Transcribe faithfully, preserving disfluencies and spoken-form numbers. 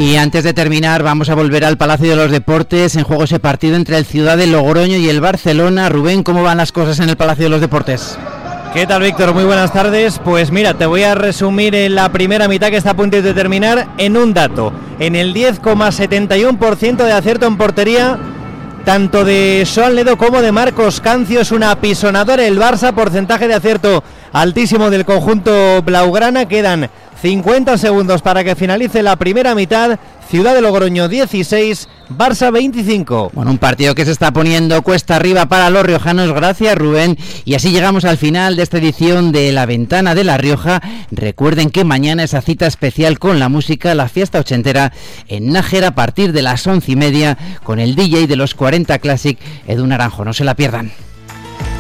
Y antes de terminar, vamos a volver al Palacio de los Deportes. En juego ese partido entre el Ciudad de Logroño y el Barcelona. Rubén, ¿cómo van las cosas en el Palacio de los Deportes? ¿Qué tal, Víctor? Muy buenas tardes. Pues mira, te voy a resumir en la primera mitad, que está a punto de terminar, en un dato. En el diez coma setenta y uno por ciento de acierto en portería, tanto de Xoán Ledo como de Marcos Cancio. Es una apisonadora el Barça, porcentaje de acierto altísimo del conjunto blaugrana. Quedan cincuenta segundos para que finalice la primera mitad. Ciudad de Logroño dieciséis, Barça veinticinco. Bueno, un partido que se está poniendo cuesta arriba para los riojanos. Gracias, Rubén. Y así llegamos al final de esta edición de La Ventana de La Rioja. Recuerden que mañana esa cita especial con la música, la fiesta ochentera en Nájera, a partir de las once y media, con el D J de los cuarenta Classic, Edu Naranjo. No se la pierdan.